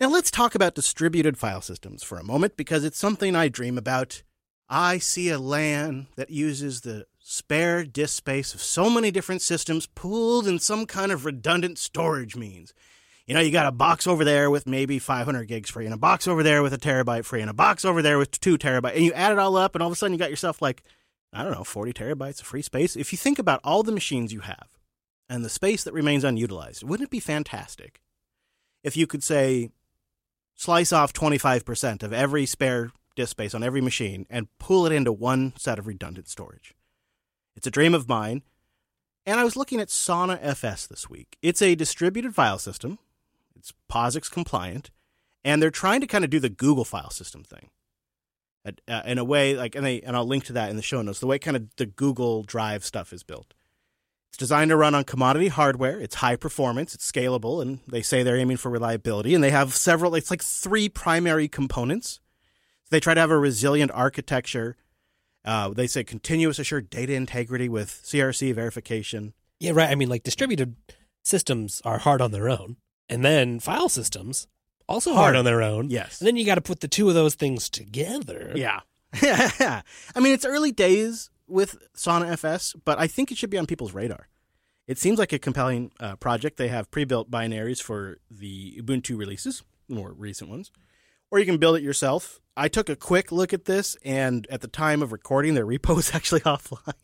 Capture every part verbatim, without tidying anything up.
Now let's talk about distributed file systems for a moment, because it's something I dream about. I see a LAN that uses the spare disk space of so many different systems pooled in some kind of redundant storage means. You know, you got a box over there with maybe five hundred gigs free, and a box over there with a terabyte free, and a box over there with two terabytes, and you add it all up, and all of a sudden you got yourself like, I don't know, forty terabytes of free space. If you think about all the machines you have and the space that remains unutilized, wouldn't it be fantastic if you could say, slice off twenty-five percent of every spare disk space on every machine and pool it into one set of redundant storage? It's a dream of mine. And I was looking at Sauna F S this week. It's a distributed file system. It's POSIX compliant. And they're trying to kind of do the Google file system thing. Uh, in a way, like, and, they, and I'll link to that in the show notes, the way kind of the Google Drive stuff is built. It's designed to run on commodity hardware. It's high performance. It's scalable. And they say they're aiming for reliability. And they have several, it's like three primary components. They try to have a resilient architecture. Uh, they say continuous assured data integrity with C R C verification. Yeah, right. I mean, like, distributed systems are hard on their own. And then file systems, also hard, hard on their own. Yes. And then you got to put the two of those things together. Yeah. I mean, it's early days with Sauna F S, but I think it should be on people's radar. It seems like a compelling uh, project. They have pre-built binaries for the Ubuntu releases, more recent ones, or you can build it yourself. I took a quick look at this, and at the time of recording, their repo is actually offline.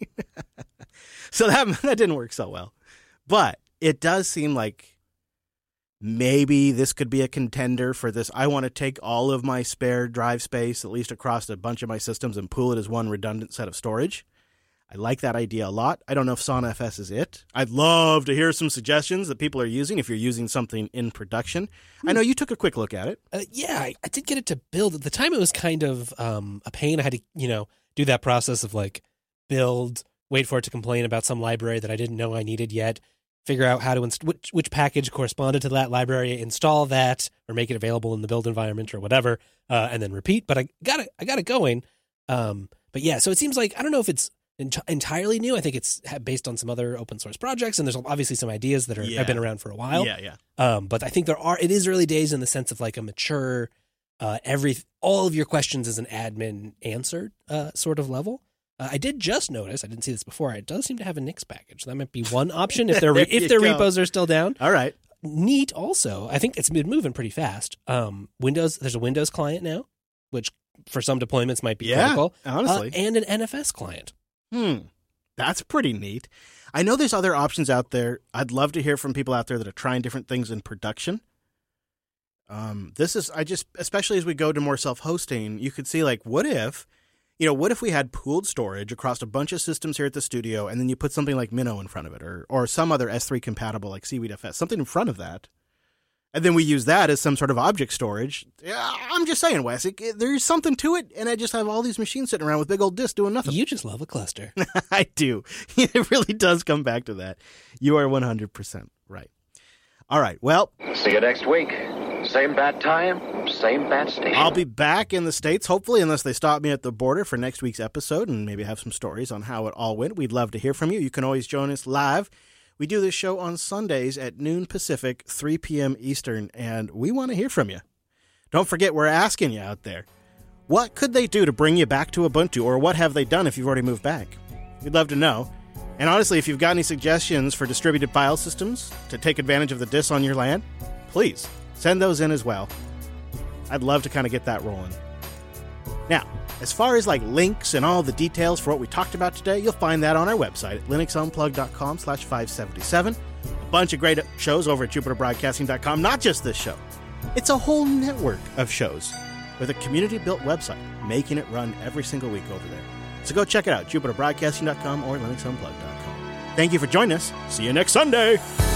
So that, that didn't work so well. But it does seem like maybe this could be a contender for this. I want to take all of my spare drive space, at least across a bunch of my systems, and pool it as one redundant set of storage. I like that idea a lot. I don't know if Sauna F S is it. I'd love to hear some suggestions that people are using if you're using something in production. I know you took a quick look at it. Uh, yeah, I, I did get it to build. At the time, it was kind of um, a pain. I had to, you know, do that process of, like, build, wait for it to complain about some library that I didn't know I needed yet, figure out how to inst- which, which package corresponded to that library, install that, or make it available in the build environment or whatever, uh, and then repeat. But I got it. I got it going. Um, but yeah, so it seems like, I don't know if it's ent- entirely new. I think it's based on some other open source projects, and there's obviously some ideas that are yeah. have been around for a while. Yeah, yeah. Um, but I think there are. It is early days in the sense of, like, a mature, uh, every all of your questions as an admin answered uh, sort of level. Uh, I did just notice, I didn't see this before, it does seem to have a Nix package. That might be one option if, there if their go. repos are still down. All right. Neat also, I think it's been moving pretty fast. Um, Windows, there's a Windows client now, which for some deployments might be yeah, critical. honestly. Uh, and an N F S client. Hmm. That's pretty neat. I know there's other options out there. I'd love to hear from people out there that are trying different things in production. Um, this is, I just, especially as we go to more self-hosting, you could see, like, what if, you know, what if we had pooled storage across a bunch of systems here at the studio, and then you put something like Minnow in front of it, or or some other S three compatible, like Seaweed F S, something in front of that, and then we use that as some sort of object storage. Yeah, I'm just saying, Wes, it, it, there's something to it, and I just have all these machines sitting around with big old disks doing nothing. You just love a cluster. I do. It really does come back to that. You are one hundred percent right. All right, well. See you next week. Same bad time, same bad station. I'll be back in the States, hopefully, unless they stop me at the border for next week's episode and maybe have some stories on how it all went. We'd love to hear from you. You can always join us live. We do this show on Sundays at noon Pacific, three p.m. Eastern, and we want to hear from you. Don't forget, we're asking you out there, what could they do to bring you back to Ubuntu, or what have they done if you've already moved back? We'd love to know. And honestly, if you've got any suggestions for distributed file systems to take advantage of the disks on your LAN, please send those in as well. I'd love to kind of get that rolling. Now, as far as like links and all the details for what we talked about today, you'll find that on our website at linuxunplug.com slash 577. A bunch of great shows over at jupiter broadcasting dot com. Not just this show. It's a whole network of shows with a community-built website, making it run every single week over there. So go check it out, jupiter broadcasting dot com or linux unplugged dot com. Thank you for joining us. See you next Sunday.